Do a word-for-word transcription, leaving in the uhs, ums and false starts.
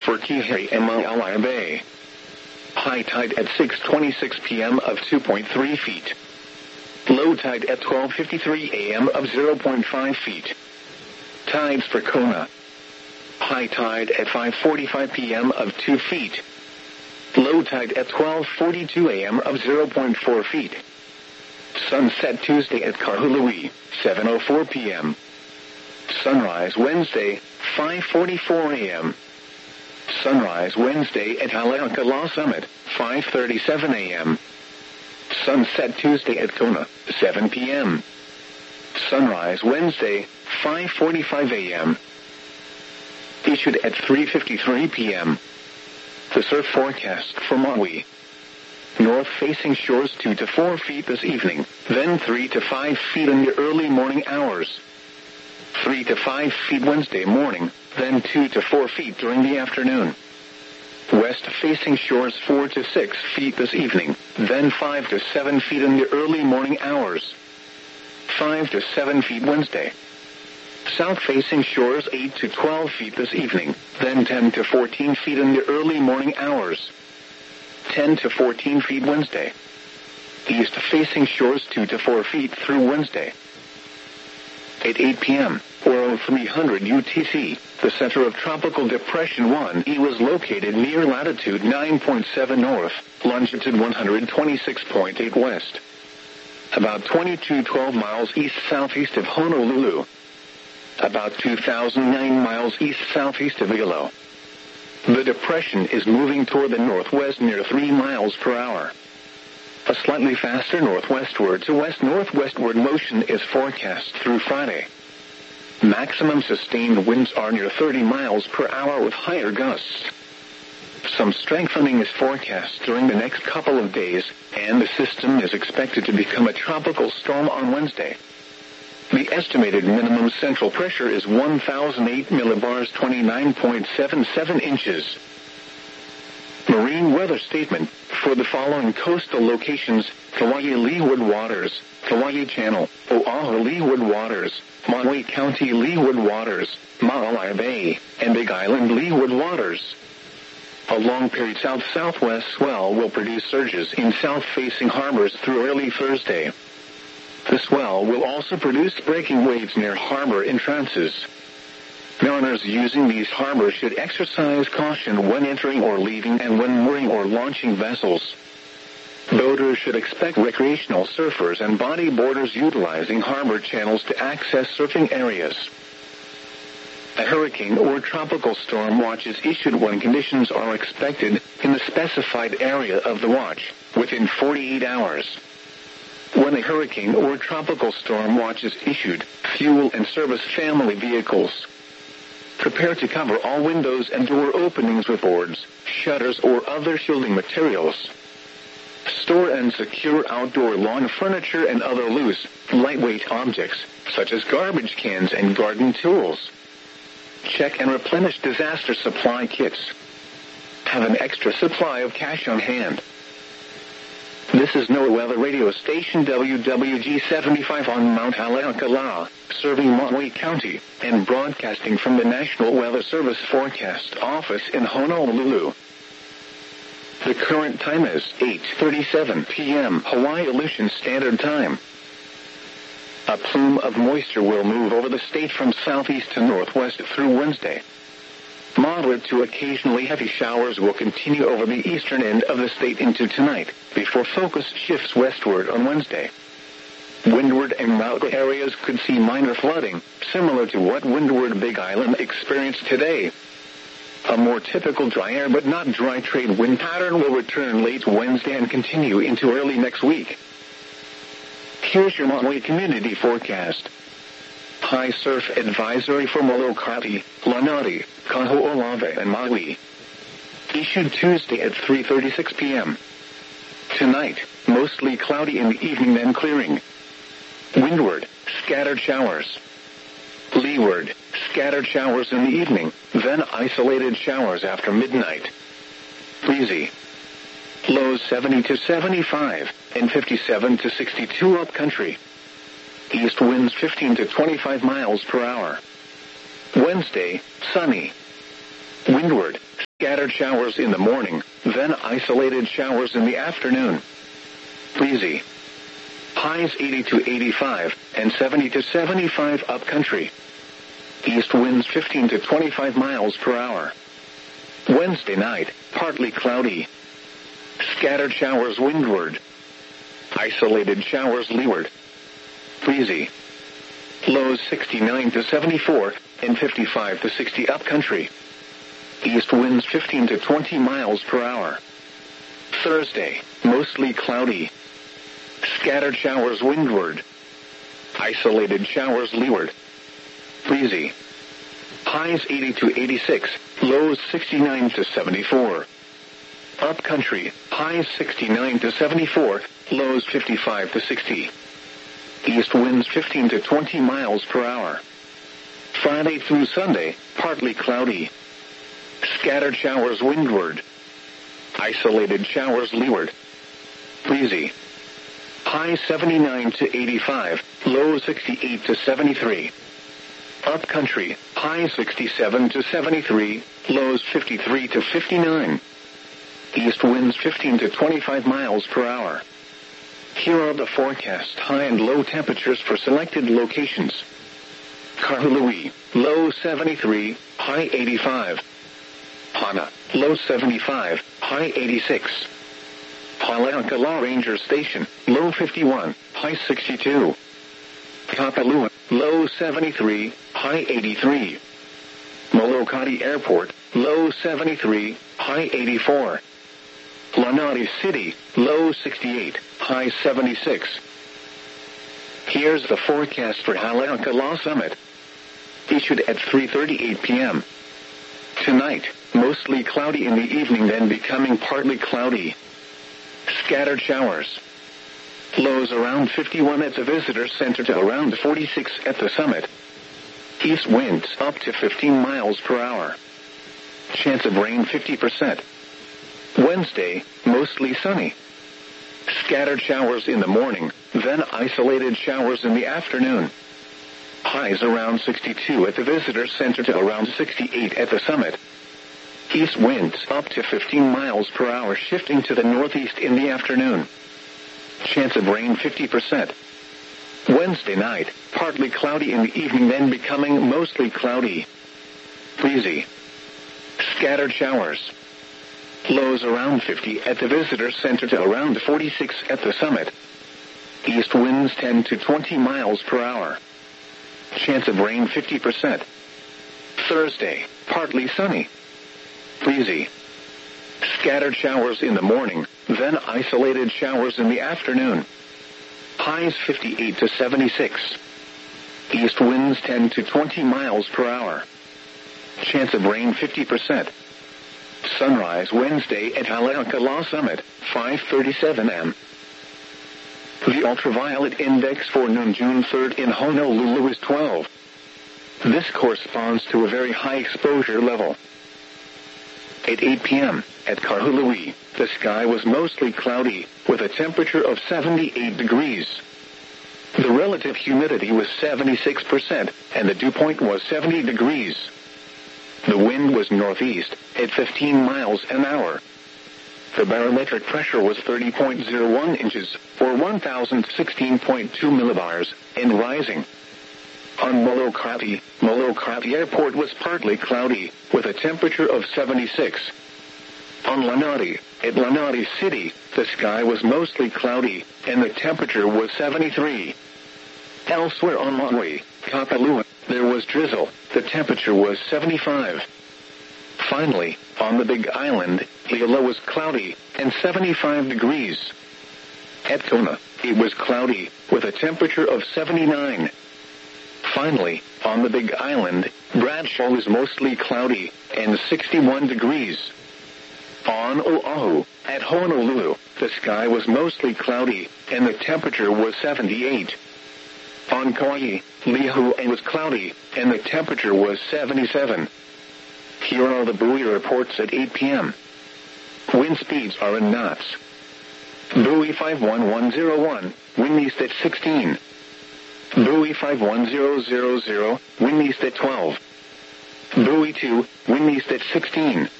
for Kihei and Maalaea Bay. High tide at six twenty-six p.m. of two point three feet. Low tide at twelve fifty-three a.m. of zero point five feet. Tides for Kona. High tide at five forty-five p.m. of two feet. Low tide at twelve forty-two a.m. of zero point four feet. Sunset Tuesday at Kahului, seven oh four p.m. Sunrise Wednesday, five forty-four a.m. Sunrise Wednesday at Haleakala Summit, five thirty-seven a.m. Sunset Tuesday at Kona, seven p.m. Sunrise Wednesday, five forty-five a.m. Issued at three fifty-three p.m. The surf forecast for Maui. North-facing shores two to four feet this evening, then three to five feet in the early morning hours. three to five feet Wednesday morning, then two to four feet during the afternoon. West-facing shores four to six feet this evening, then five to seven feet in the early morning hours. five to seven feet Wednesday. South-facing shores eight to twelve feet this evening, then ten to fourteen feet in the early morning hours. ten to fourteen feet Wednesday. East-facing shores two to four feet through Wednesday. At eight p.m., or oh three hundred U T C, the center of Tropical Depression one E was located near latitude nine point seven north, longitude one hundred twenty-six point eight west. About twenty-two twelve miles east-southeast of Honolulu. About two thousand nine miles east-southeast of Hilo. The depression is moving toward the northwest near three miles per hour. A slightly faster northwestward to west-northwestward motion is forecast through Friday. Maximum sustained winds are near thirty miles per hour with higher gusts. Some strengthening is forecast during the next couple of days, and the system is expected to become a tropical storm on Wednesday. The estimated minimum central pressure is one thousand eight millibars, twenty-nine point seven seven inches. Marine weather statement for the following coastal locations: Kauai Leeward Waters, Kauai Channel, Oahu Leeward Waters, Maui County Leeward Waters, Maalaea Bay, and Big Island Leeward Waters. A long-period south-southwest swell will produce surges in south-facing harbors through early Thursday. The swell will also produce breaking waves near harbor entrances. Mariners using these harbors should exercise caution when entering or leaving and when mooring or launching vessels. Boaters should expect recreational surfers and bodyboarders utilizing harbor channels to access surfing areas. A hurricane or tropical storm watch is issued when conditions are expected in the specified area of the watch, within forty-eight hours. When a hurricane or tropical storm watch is issued, fuel and service family vehicles. Prepare to cover all windows and door openings with boards, shutters, or other shielding materials. Store and secure outdoor lawn furniture and other loose, lightweight objects, such as garbage cans and garden tools. Check and replenish disaster supply kits. Have an extra supply of cash on hand. This is NOAA Weather Radio Station W W G seventy-five on Mount Haleakala, serving Maui County, and broadcasting from the National Weather Service Forecast Office in Honolulu. The current time is eight thirty-seven p.m. Hawaii Aleutian Standard Time. A plume of moisture will move over the state from southeast to northwest through Wednesday. Moderate to occasionally heavy showers will continue over the eastern end of the state into tonight, before focus shifts westward on Wednesday. Windward and Maui areas could see minor flooding, similar to what Windward Big Island experienced today. A more typical dry air but not dry trade wind pattern will return late Wednesday and continue into early next week. Here's your Maui community forecast. High surf advisory for Molokai, Lanai, Kaho'olawe, and Maui. Issued Tuesday at three thirty-six p.m. Tonight, mostly cloudy in the evening, then clearing. Windward, scattered showers. Leeward, scattered showers in the evening, then isolated showers after midnight. Breezy. Lows seventy to seventy-five, and fifty-seven to sixty-two upcountry. East winds fifteen to twenty-five miles per hour. Wednesday, sunny. Windward, Scattered showers in the morning, then isolated showers in the afternoon. Breezy. Highs eighty to eighty-five, and seventy to seventy-five upcountry. East winds fifteen to twenty-five miles per hour. Wednesday night, partly cloudy. Scattered showers windward. Isolated showers leeward. Breezy. Lows sixty-nine to seventy-four, and fifty-five to sixty upcountry. East winds fifteen to twenty miles per hour. Thursday, mostly cloudy. Scattered showers windward. Isolated showers leeward. Breezy. Highs eighty to eighty-six, lows sixty-nine to seventy-four. Upcountry, highs sixty-nine to seventy-four, lows fifty-five to sixty. East winds fifteen to twenty miles per hour. Friday through Sunday, partly cloudy. Scattered showers windward. Isolated showers leeward. Breezy. Highs seventy-nine to eighty-five, lows sixty-eight to seventy-three. Upcountry, highs sixty-seven to seventy-three, lows fifty-three to fifty-nine. East winds fifteen to twenty-five miles per hour. Here are the forecast high and low temperatures for selected locations. Kahului, low seventy-three, high eighty-five. Hana, low seventy-five, high eighty-six. Haleakala Ranger Station, low fifty-one, high sixty-two. Kapalua, low seventy-three, high eighty-three. Molokai Airport, low seventy-three, high eighty-four. Lanai City, low sixty-eight, high seventy-six. Here's the forecast for Haleakala Summit. Issued at three thirty-eight p.m. Tonight, mostly cloudy in the evening, then becoming partly cloudy. Scattered showers. Lows around fifty-one at the visitor center to around forty-six at the summit. East winds up to fifteen miles per hour. Chance of rain fifty percent. Wednesday, mostly sunny. Scattered showers in the morning, then isolated showers in the afternoon. Highs around sixty-two at the visitor center to around sixty-eight at the summit. East winds up to fifteen miles per hour, shifting to the northeast in the afternoon. Chance of rain fifty percent. Wednesday night, partly cloudy in the evening, then becoming mostly cloudy. Breezy. Scattered showers. Lows around fifty at the visitor center to around forty-six at the summit. East winds ten to twenty miles per hour. Chance of rain fifty percent. Thursday, partly sunny. Breezy. Scattered showers in the morning, then isolated showers in the afternoon. Highs fifty-eight to seventy-six. East winds ten to twenty miles per hour. Chance of rain fifty percent. Sunrise Wednesday at Haleakala Summit, five thirty-seven a.m. The ultraviolet index for noon June third in Honolulu is twelve. This corresponds to a very high exposure level. At eight p.m., at Kahului, the sky was mostly cloudy, with a temperature of seventy-eight degrees. The relative humidity was seventy-six percent, and the dew point was seventy degrees. The wind was northeast, at fifteen miles an hour. The barometric pressure was thirty point zero one inches, or one thousand sixteen point two millibars, and rising. On Molokai, Molokai Airport was partly cloudy, with a temperature of seventy-six. On Lanai, at Lanai City, the sky was mostly cloudy, and the temperature was seventy-three. Elsewhere on Maui, Kapalua, there was drizzle, the temperature was seventy-five. Finally, on the Big Island, Liala was cloudy, and seventy-five degrees. At Kona, it was cloudy, with a temperature of seventy-nine. Finally, on the Big Island, Bradshaw was mostly cloudy, and sixty-one degrees. On Oahu, at Honolulu, the sky was mostly cloudy, and the temperature was seventy-eight. On Kauai, Lihue was cloudy, and the temperature was seventy-seven. Here are the buoy reports at eight p.m. Wind speeds are in knots. Buoy five one one zero one, wind east at sixteen. Buoy five one zero zero zero, wind east at twelve. Buoy two, wind east at sixteen.